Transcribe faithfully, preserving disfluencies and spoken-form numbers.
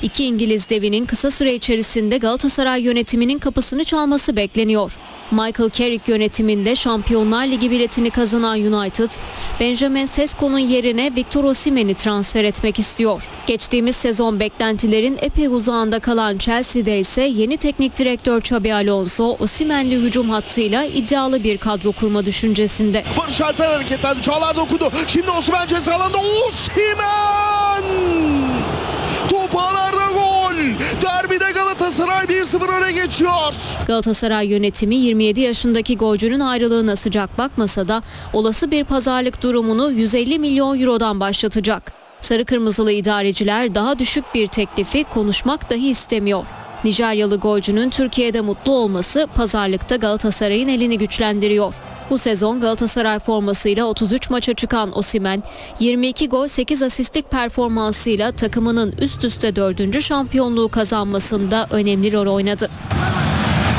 İki İngiliz devinin kısa süre içerisinde Galatasaray yönetiminin kapısını çalması bekleniyor. Michael Carrick yönetiminde Şampiyonlar Ligi biletini kazanan United, Benjamin Sesko'nun yerine Victor Osimhen'i transfer etmek istiyor. Geçtiğimiz sezon beklentilerin epey uzağında kalan Chelsea'de ise yeni teknik direktör Xabi Alonso, Osimhen'li hücum hattıyla iddialı bir kadro kurma düşüncesinde. Barış Alper hareketlendi, Çağlar dokundu. Şimdi Osimhen ceza alanında, Osimhen! Top ağlarda gol. Derbide Galatasaray bir sıfır öne geçiyor. Galatasaray yönetimi yirmi yedi yaşındaki golcünün ayrılığına sıcak bakmasa da olası bir pazarlık durumunu yüz elli milyon eurodan başlatacak. Sarı kırmızılı idareciler daha düşük bir teklifi konuşmak dahi istemiyor. Nijeryalı golcünün Türkiye'de mutlu olması pazarlıkta Galatasaray'ın elini güçlendiriyor. Bu sezon Galatasaray formasıyla otuz üç maça çıkan Osimhen, yirmi iki gol sekiz asistlik performansıyla takımının üst üste dördüncü şampiyonluğu kazanmasında önemli rol oynadı.